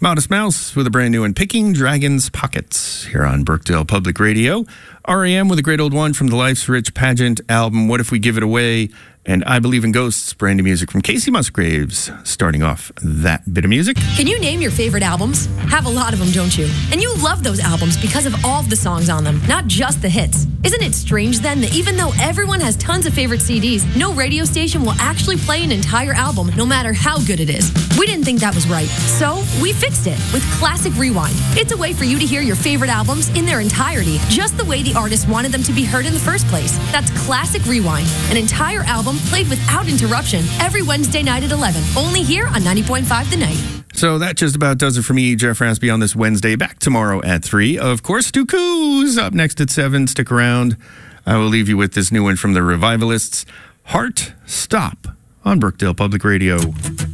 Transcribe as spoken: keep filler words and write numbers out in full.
Modest Mouse with a brand new one, Picking Dragon's Pockets, here on Brookdale Public Radio. R E M with a great old one from the Life's Rich Pageant album, What If We Give It Away? And I Believe in Ghosts, brand new music from Casey Musgraves, starting off that bit of music. Can you name your favorite albums? Have a lot of them, don't you? And you love those albums because of all of the songs on them, not just the hits. Isn't it strange then that even though everyone has tons of favorite C Ds, no radio station will actually play an entire album no matter how good it is? We didn't think that was right, so we fixed it with Classic Rewind. It's a way for you to hear your favorite albums in their entirety, just the way the artist wanted them to be heard in the first place. That's Classic Rewind, an entire album played without interruption every Wednesday night at eleven, only here on ninety point five The Night. So that just about does it for me, Jeff Raspy, on this Wednesday. Back tomorrow at three. Of course, Stu Coos up next at seven. Stick around. I will leave you with this new one from the Revivalists, Heart Stop, on Brookdale Public Radio.